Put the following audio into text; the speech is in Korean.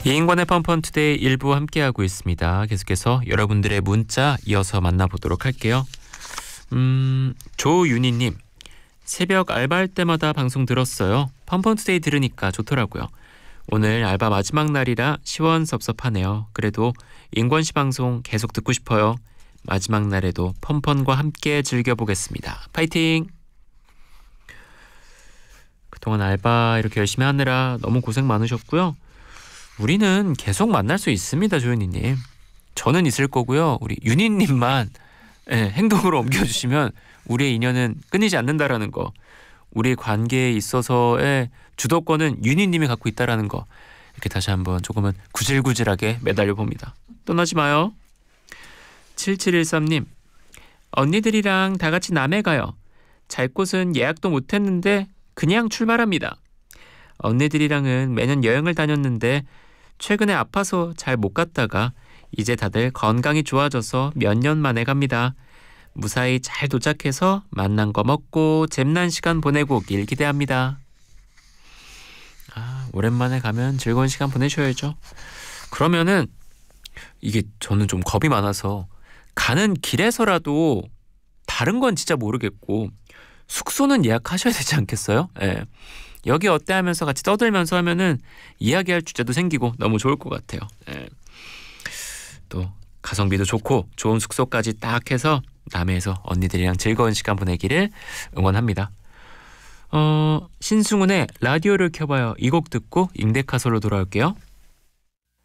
이인권의 펀펀투데이 일부 함께하고 있습니다. 계속해서 여러분들의 문자 이어서 만나보도록 할게요. 조윤희님, 새벽 알바할 때마다 방송 들었어요. 펀펀투데이 들으니까 좋더라고요. 오늘 알바 마지막 날이라 시원섭섭하네요. 그래도 인권씨 방송 계속 듣고 싶어요. 마지막 날에도 펀펀과 함께 즐겨보겠습니다. 파이팅! 그동안 알바 이렇게 열심히 하느라 너무 고생 많으셨고요. 우리는 계속 만날 수 있습니다, 조윤희님. 저는 있을 거고요. 우리 윤희님만 행동으로 옮겨주시면 우리의 인연은 끊이지 않는다라는 거, 우리 관계에 있어서의 주도권은 윤희님이 갖고 있다라는 거, 이렇게 다시 한번 조금은 구질구질하게 매달려 봅니다. 떠나지 마요. 7713님, 언니들이랑 다 같이 남해 가요. 잘 곳은 예약도 못했는데 그냥 출발합니다. 언니들이랑은 매년 여행을 다녔는데 최근에 아파서 잘 못 갔다가 이제 다들 건강이 좋아져서 몇 년 만에 갑니다. 무사히 잘 도착해서 만난 거 먹고 잼난 시간 보내고 오길 기대합니다. 오랜만에 가면 즐거운 시간 보내셔야죠. 그러면은 이게 저는 좀 겁이 많아서 가는 길에서라도 다른 건 진짜 모르겠고 숙소는 예약하셔야 되지 않겠어요? 예. 여기 어때 하면서 같이 떠들면서 하면은 이야기할 주제도 생기고 너무 좋을 것 같아요. 예. 또 가성비도 좋고 좋은 숙소까지 딱 해서 남해에서 언니들이랑 즐거운 시간 보내기를 응원합니다. 신승훈의 라디오를 켜봐요. 이 곡 듣고 임대카솔로 돌아올게요.